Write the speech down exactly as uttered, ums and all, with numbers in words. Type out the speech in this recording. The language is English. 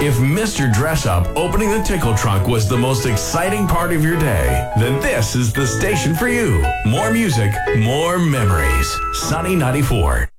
If Mister Dress Up opening the tickle trunk was the most exciting part of your day, then this is the station for you. More music, more memories. Sunny ninety-four.